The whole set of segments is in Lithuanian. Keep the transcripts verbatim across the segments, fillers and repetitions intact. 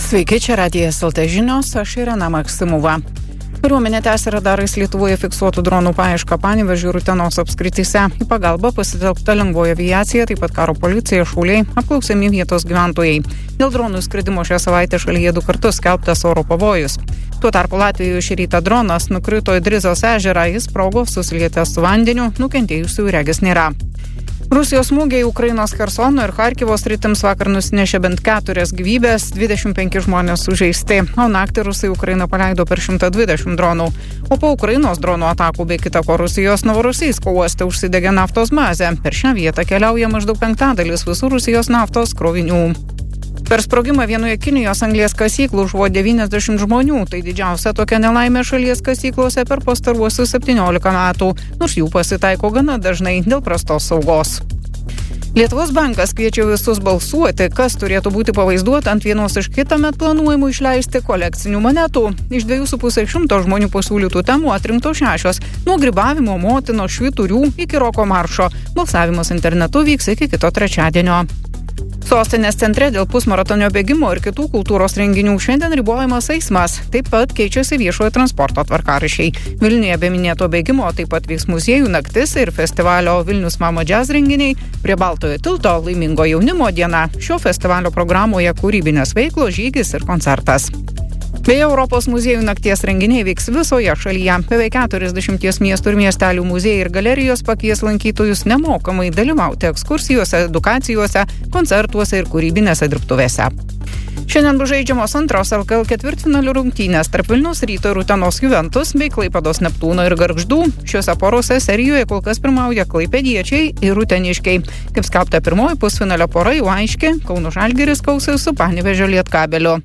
Sveiki, čia Radijas L T žinios, aš Irena Maksimova. Kariuomenė tęsia radarais Lietuvoje fiksuotų dronų paiešką Panevėžio ir Utenos apskrityse. Į pagalbą pasitelkta lengvoji aviacija, taip pat karo policija, šauliai, apklausiami vietos gyventojai. Dėl dronų skridimo šią savaitę šalyje du kartus skelbtas oro pavojus. Tuo tarpu Latvijoje šį rytą dronas nukrito į Drizos ežerą, jis sprogo susilietęs su vandeniu, nukentėjusių regis nėra. Rusijos smūgiai Ukrainos Chersono ir Charkivo sritims vakar nusinešė bent keturias gyvybės, dvidešimt penki žmonės sužeisti, o naktį rusai Ukrainą paleido per šimtą dvidešimt dronų. O po Ukrainos dronų atakų bei kita ko Rusijos Novorosijsko uoste užsidegė naftos bazė. Per šią vietą keliauja maždaug penktadalis visų Rusijos naftos krovinių. Per sprogimą vienoje Kinijos anglies kasyklų žuvo devyniasdešimt žmonių. Tai didžiausia tokia nelaimė šalies kasyklose per pastaruosius septyniolika metų, nors jų pasitaiko gana dažnai dėl prastos saugos. Lietuvos bankas kviečia visus balsuoti, kas turėtų būti pavaizduota ant vienos iš kitąmet planuojamų išleisti kolekcinių monetų. Iš dviejų su pusė šimto žmonių pasiūlytų temų atrinkto šešios, nuo grybavimo, motino, švyturių iki roko maršo. Balsavimas internetu vyks iki kito trečiadienio. Sostinės centre dėl pusmaratonio bėgimo ir kitų kultūros renginių šiandien ribojamas eismas. Taip pat keičiasi viešojo transporto tvarkaraščiai. Vilniuje be minėto bėgimo taip pat vyks muziejų naktis ir festivalio Vilnius Mama Jazz renginiai. Prie Baltojo tilto laimingo jaunimo diena. Šio festivalio programoje kūrybinės veiklos, žygis ir koncertas. Beje, Europos muziejų nakties renginiai vyks visoje šalyje. Beveik keturiasdešimties miestų ir miestelių muziejai ir galerijos pakvies lankytojus nemokamai dalyvauti ekskursijose, edukacijose, koncertuose ir kūrybinėse dirbtuvėse. Šiandien bus žaidžiamos antros L K L ketvirtfinalių rungtynės tarp Vilniaus Ryto ir Utenos Juventus bei Klaipėdos Neptūno ir Gargždų. Šiuose porose serijoje kol kas pirmauja klaipėdiečiai ir uteniškiai. Kaip skelbta, pirmoji pusfinalio pora jau aiški, Kauno Žalgiris kausis su Panevėžio Lietkabeliu.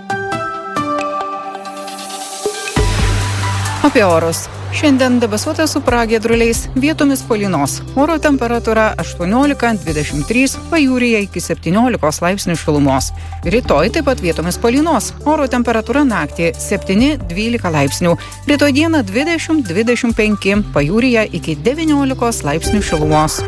Apie orus. Šiandien debesuota su pragiedruliais, vietomis palynos. Oro temperatūra aštuoniolika dvidešimt trys, pajūryje iki septyniolikos laipsnių šilumos. Rytoj taip pat vietomis palynos. Oro temperatūra naktį septyni dvylika laipsnių. Rytoj dieną dvidešimt dvidešimt penki, pajūryje iki devyniolikos laipsnių šilumos.